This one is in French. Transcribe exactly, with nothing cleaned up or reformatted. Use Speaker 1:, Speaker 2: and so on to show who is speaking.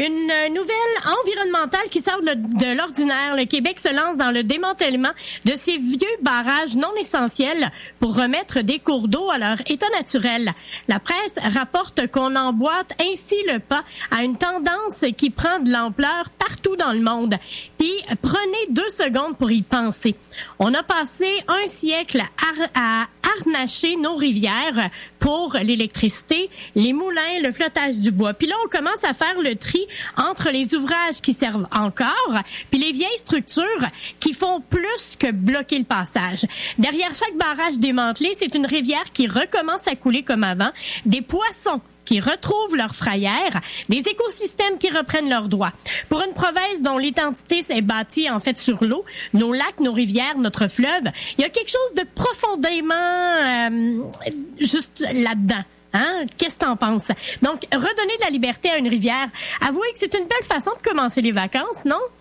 Speaker 1: Une nouvelle environnementale qui sort de, de l'ordinaire. Le Québec se lance dans le démantèlement de ces vieux barrages non essentiels pour remettre des cours d'eau à leur état naturel. La presse rapporte qu'on emboîte ainsi le pas à une tendance qui prend de l'ampleur partout dans le monde. Puis, prenez deux secondes pour y penser. On a passé un siècle à, à harnacher nos rivières pour l'électricité, les moulins, le flottage du bois. Puis là, on commence à faire le tri entre les ouvrages qui servent encore, puis les vieilles structures qui font plus que bloquer le passage. Derrière chaque barrage démantelé, c'est une rivière qui recommence à couler comme avant, des poissons qui retrouvent leur frayère, des écosystèmes qui reprennent leurs droits. Pour une province dont l'identité s'est bâtie en fait sur l'eau, nos lacs, nos rivières, notre fleuve, il y a quelque chose de profondément euh, juste là-dedans. Hein? Qu'est-ce que t'en penses? Donc, redonner de la liberté à une rivière, avouez que c'est une belle façon de commencer les vacances, non?